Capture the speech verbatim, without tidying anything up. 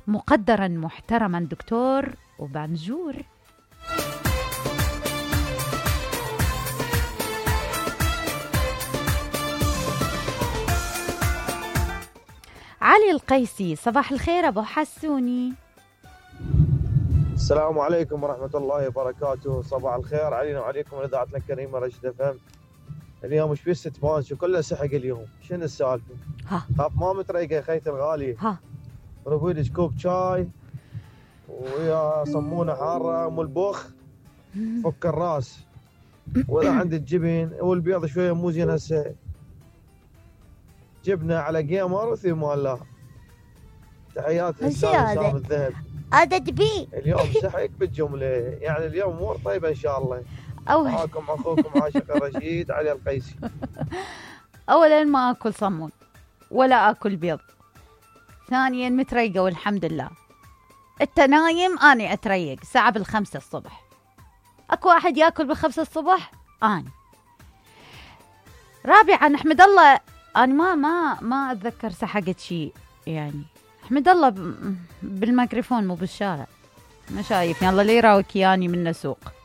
مقدرا محترما دكتور وبانجور. علي القيسي، صباح الخير أبو حسوني. السلام عليكم ورحمة الله وبركاته. صباح الخير علينا وعليكم إذاعتنا الكريمة رشد اف ام. اليوم ايش في ست مانش وكله سحق اليوم، شنو السالفة؟ ها خاف ما متريقة يا خيتي الغالي. ها روي لك كوب شاي ويا صمونة حارة ام البخ فك الراس، وإذا عندك جبن والبيض شوية مو زين هسه، جبنة على جيمر وثمان الله. تحياتي لسام الذهب. هذا تبي اليوم سحق بالجملة، يعني اليوم امور طيبة ان شاء الله. أول معاكم اخوكم عاشق الرشيد علي القيسي. اولا ما اكل صمون ولا اكل بيض، ثانيا متريقة والحمد لله. انت نايم اني اتريق ساعة بالخمسة الصبح. اكو واحد ياكل بالخمسة الصبح؟ اني. رابعا احمد الله، انا ما ما ما اتذكر سحقت شيء يعني. احمد الله بالميكروفون مو بالشارع، ما شايفني الله لي راوك ياني من سوق.